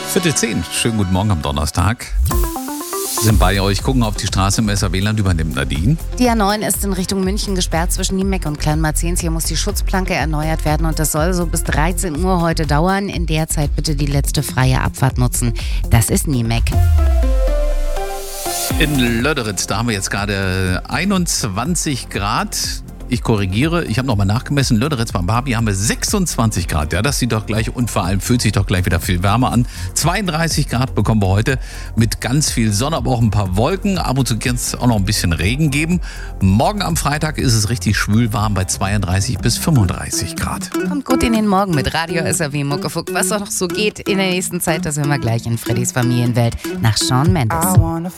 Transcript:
4:10. Schönen guten Morgen am Donnerstag. Sind bei euch, gucken auf die Straße im SAW-Land, übernimmt Nadine. Die A9 ist in Richtung München gesperrt zwischen Niemeck und Kleinmarzens. Hier muss die Schutzplanke erneuert werden und das soll so bis 13 Uhr heute dauern. In der Zeit bitte die letzte freie Abfahrt nutzen. Das ist Niemeck. In Löderitz, da haben wir jetzt gerade 21 Grad. Ich korrigiere, ich habe nochmal nachgemessen, Löderitz beim Barbie haben wir 26 Grad. Ja, das sieht doch gleich und vor allem fühlt sich doch gleich wieder viel wärmer an. 32 Grad bekommen wir heute mit ganz viel Sonne, aber auch ein paar Wolken. Ab und zu kann es auch noch ein bisschen Regen geben. Morgen am Freitag ist es richtig schwül warm bei 32 bis 35 Grad. Kommt gut in den Morgen mit Radio SAW Muckefuck. Was auch noch so geht in der nächsten Zeit, das hören wir gleich in Freddys Familienwelt nach Shawn Mendes.